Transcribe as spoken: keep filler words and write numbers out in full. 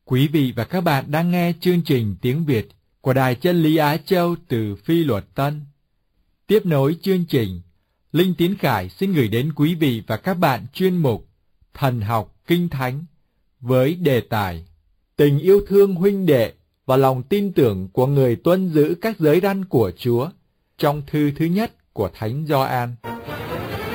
Quý vị và các bạn đang nghe chương trình tiếng Việt của Đài Chân Lý Á Châu từ Phi Luật Tân. Tiếp nối chương trình, Linh Tiến Khải xin gửi đến quý vị và các bạn chuyên mục Thần học Kinh Thánh với đề tài Tình yêu thương huynh đệ và lòng tin tưởng của người tuân giữ các giới răn của Chúa trong thư thứ nhất của Thánh Gioan.